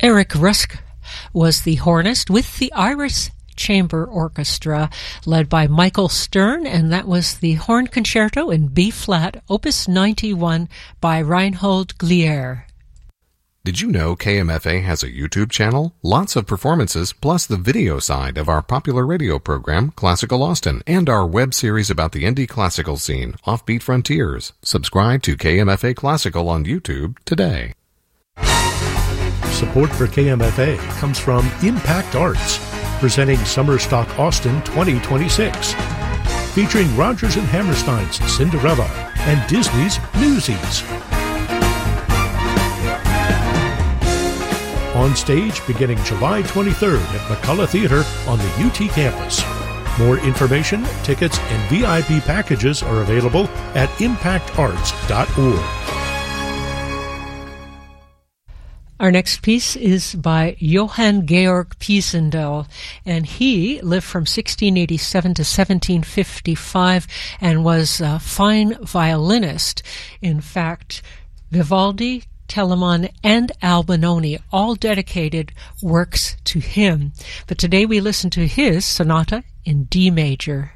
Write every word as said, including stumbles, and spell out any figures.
Eric Rusk was the hornist with the Iris Chamber Orchestra, led by Michael Stern, and that was the Horn Concerto in B-flat, Opus ninety-one by Reinhold Glier. Did you know K M F A has a YouTube channel? Lots of performances, plus the video side of our popular radio program, Classical Austin, and our web series about the indie classical scene, Offbeat Frontiers. Subscribe to K M F A Classical on YouTube today. Support for K M F A comes from Impact Arts, presenting Summer Stock Austin twenty twenty-six, featuring Rodgers and Hammerstein's Cinderella and Disney's Newsies. On stage beginning July twenty-third at McCullough Theater on the U T campus. More information, tickets, and V I P packages are available at impact arts dot org. Our next piece is by Johann Georg Pisendel, and he lived from sixteen eighty-seven to seventeen fifty-five and was a fine violinist. In fact, Vivaldi, Telemann, and Albinoni all dedicated works to him. But today we listen to his sonata in D major.